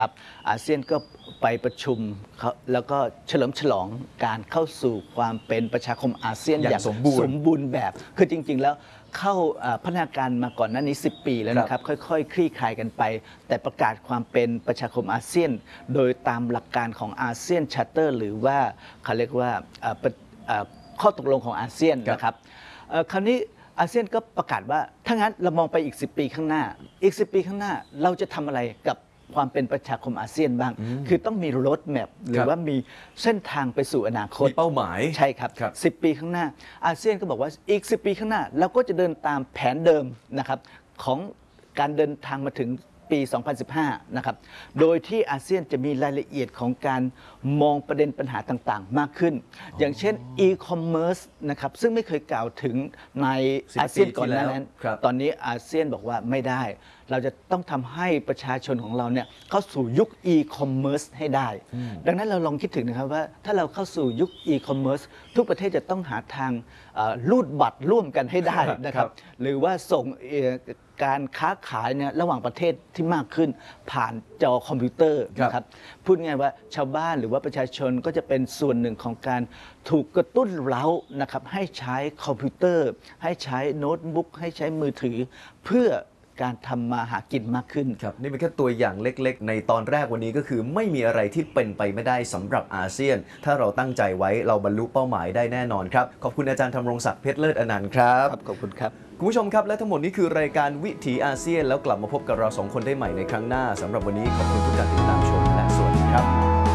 ครับอาเซียนก็ไปประชุมแล้วก็เฉลิมฉลองการเข้าสู่ความเป็นประชาคมอาเซียนอย่างสมบูรณ์แบบคือจริงๆแล้วเข้าพัฒนาการมาก่อนหน้านี้10 ปีแล้วนะครับค่อยๆคลี่คลายกันไปแต่ประกาศความเป็นประชาคมอาเซียนโดยตามหลักการของอาเซียนชาร์เตอร์หรือว่าเขาเรียกว่าข้อตกลงของอาเซียนนะครับคราวนี้อาเซียนก็ประกาศว่าถ้างั้นเรามองไปอีก10 ปีข้างหน้าอีก10 ปีข้างหน้าเราจะทำอะไรกับความเป็นประชาคมอาเซียนบ้างคือต้องมีรถแมพหรือว่ามีเส้นทางไปสู่อนาคตมีเป้าหมายใช่ครับ10 ปีข้างหน้าอาเซียนก็บอกว่าอีก10 ปีข้างหน้าเราก็จะเดินตามแผนเดิมนะครับของการเดินทางมาถึงปี 2015 นะครับโดยที่อาเซียนจะมีรายละเอียดของการมองประเด็นปัญหาต่างๆมากขึ้นอย่างเช่น e-commerce นะครับซึ่งไม่เคยกล่าวถึงในอาเซียนก่อนหน้านั้นตอนนี้อาเซียนบอกว่าไม่ได้เราจะต้องทำให้ประชาชนของเราเนี่ยเข้าสู่ยุค e-commerce ให้ได้ดังนั้นเราลองคิดถึงนะครับว่าถ้าเราเข้าสู่ยุค e-commerce ทุกประเทศจะต้องหาทางรูดบัตรร่วมกันให้ได้นะครับหรือว่าส่งการค้าขายเนี่ยระหว่างประเทศที่มากขึ้นผ่านจอคอมพิวเตอร์นะครับพูดง่ายว่าชาวบ้านหรือว่าประชาชนก็จะเป็นส่วนหนึ่งของการถูกกระตุ้นเร้านะครับให้ใช้คอมพิวเตอร์ให้ใช้โน้ตบุ๊กให้ใช้มือถือเพื่อการทำมาหากินมากขึ้นครับนี่เป็นแค่ตัวอย่างเล็กๆในตอนแรกวันนี้ก็คือไม่มีอะไรที่เป็นไปไม่ได้สำหรับอาเซียนถ้าเราตั้งใจไว้เราบรรลุเป้าหมายได้แน่นอนครับขอบคุณอาจารย์ธำรงศักดิ์เพชรเลิศอนันต์ครับขอบคุณครับคุณผู้ชมครับและทั้งหมดนี้คือรายการวิถีอาเซียนแล้วกลับมาพบกับเรา2 คนได้ใหม่ในครั้งหน้าสำหรับวันนี้ขอบคุณทุกการติดตาม